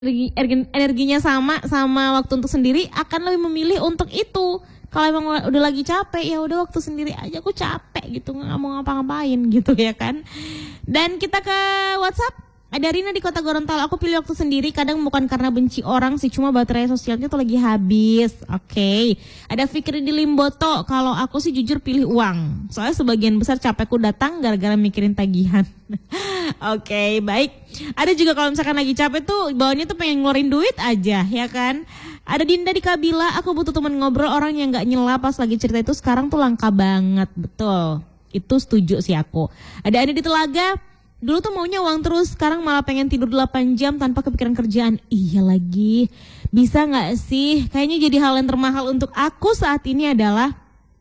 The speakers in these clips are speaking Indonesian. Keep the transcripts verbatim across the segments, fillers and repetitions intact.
Energi, ergen- energinya sama sama waktu untuk sendiri, akan lebih memilih untuk itu. Kalau emang udah lagi capek, ya udah waktu sendiri aja, aku capek gitu, nggak mau ngapa-ngapain gitu ya kan. Dan kita ke WhatsApp. Ada Rina di Kota Gorontalo. Aku pilih waktu sendiri, kadang bukan karena benci orang sih, cuma baterai sosialnya tuh lagi habis. Oke. Okay. Ada Fikri di Limboto. Kalau aku sih jujur pilih uang. Soalnya sebagian besar capekku datang gara-gara mikirin tagihan. Oke, okay, baik. Ada juga kalau misalkan lagi capek tuh bawaannya tuh pengen ngeluarin duit aja, ya kan? Ada Dinda di Kabila. Aku butuh teman ngobrol, orang yang nggak nyela pas lagi cerita itu sekarang tuh langka banget, betul. Itu setuju sih aku. Ada Adi di Telaga. Dulu tuh maunya uang terus, sekarang malah pengen tidur delapan jam tanpa kepikiran kerjaan. Iya lagi, bisa gak sih? Kayaknya jadi hal yang termahal untuk aku saat ini adalah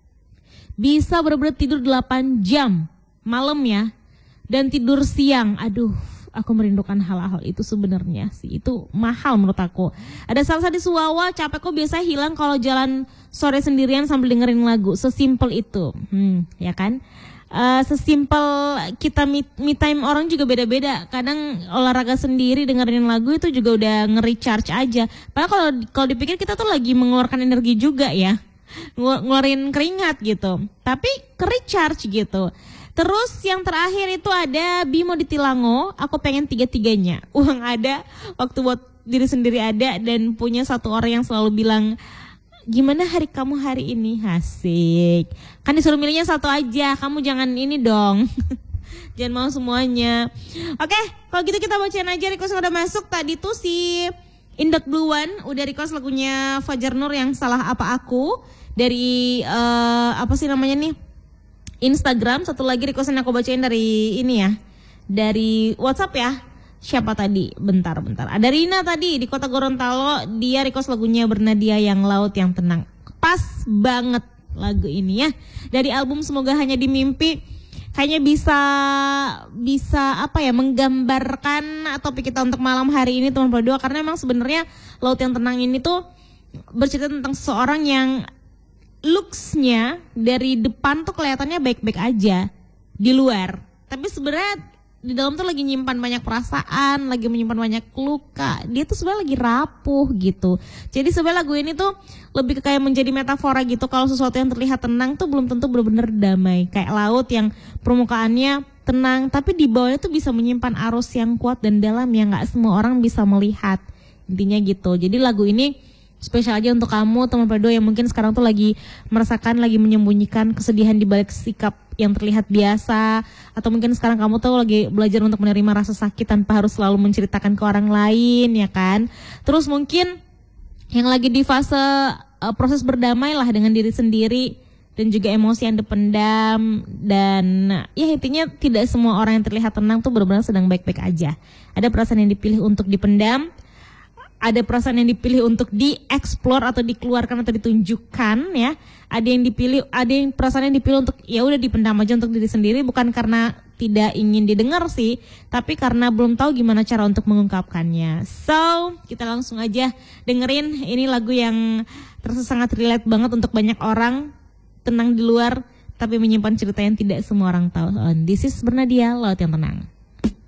bisa bener-bener tidur delapan jam malam ya. Dan tidur siang, aduh aku merindukan hal-hal itu sebenarnya sih. Itu mahal menurut aku. Ada Salsa di Suwawa, capek kok biasanya hilang kalau jalan sore sendirian sambil dengerin lagu. Sesimpel itu, hmm, ya kan? Uh, sesimpel kita me, me time orang juga beda-beda. Kadang olahraga sendiri dengerin lagu itu juga udah nge-recharge aja. Padahal kalau kalau dipikir kita tuh lagi mengeluarkan energi juga ya, ngeluarin keringat gitu. Tapi ke-recharge gitu. Terus yang terakhir itu ada Bimo di Tilango. Aku pengen tiga-tiganya. Uang ada, waktu buat diri sendiri ada, dan punya satu orang yang selalu bilang, gimana hari kamu hari ini? Asik. Kan disuruh milihnya satu aja. Kamu jangan ini dong. Jangan mau semuanya. Oke, kalau gitu kita bacain aja request yang udah masuk. Tadi tuh si Indot Blue One udah request lagunya Fajar Nur yang Salah Apa Aku. Dari uh, apa sih namanya nih, Instagram. Satu lagi request yang aku bacain dari ini ya, dari WhatsApp ya. Siapa tadi? Bentar-bentar. Ada Rina tadi di Kota Gorontalo. Dia request lagunya Bernadia Yang Laut Yang Tenang. Pas banget lagu ini ya. Dari album Semoga Hanya di Mimpi. Kayaknya bisa bisa apa ya, menggambarkan topik kita untuk malam hari ini teman berdua. Karena memang sebenarnya Laut Yang Tenang ini tuh bercerita tentang seseorang yang looks-nya dari depan tuh kelihatannya baik-baik aja di luar. Tapi sebenarnya di dalam tuh lagi nyimpan banyak perasaan, lagi menyimpan banyak luka. Dia tuh sebenarnya lagi rapuh gitu. Jadi sebenarnya lagu ini tuh lebih ke kayak menjadi metafora gitu. Kalau sesuatu yang terlihat tenang tuh belum tentu benar-benar damai. Kayak laut yang permukaannya tenang, tapi di bawahnya tuh bisa menyimpan arus yang kuat dan dalam yang gak semua orang bisa melihat. Intinya gitu. Jadi lagu ini spesial aja untuk kamu teman pedo yang mungkin sekarang tuh lagi merasakan, lagi menyembunyikan kesedihan di balik sikap yang terlihat biasa, atau mungkin sekarang kamu tuh lagi belajar untuk menerima rasa sakit tanpa harus selalu menceritakan ke orang lain, ya kan? Terus mungkin yang lagi di fase uh, proses berdamai lah dengan diri sendiri dan juga emosi yang dipendam, dan ya intinya tidak semua orang yang terlihat tenang tuh benar-benar sedang baik-baik aja. Ada perasaan yang dipilih untuk dipendam, ada perasaan yang dipilih untuk dieksplor atau dikeluarkan atau ditunjukkan ya. Ada yang dipilih, ada yang perasaan yang dipilih untuk ya udah dipendam aja untuk diri sendiri, bukan karena tidak ingin didengar sih, tapi karena belum tahu gimana cara untuk mengungkapkannya. So, kita langsung aja dengerin ini lagu yang terasa sangat relate banget untuk banyak orang, tenang di luar tapi menyimpan cerita yang tidak semua orang tahu. This is Bernadia, Laut Yang Tenang.